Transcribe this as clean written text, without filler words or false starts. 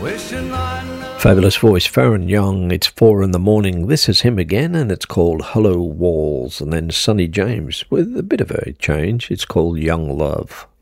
Fabulous voice, Farron Young. It's 4 in the morning. This is him again, and it's called Hello Walls. And then Sonny James with a bit of a change. It's called Young Love.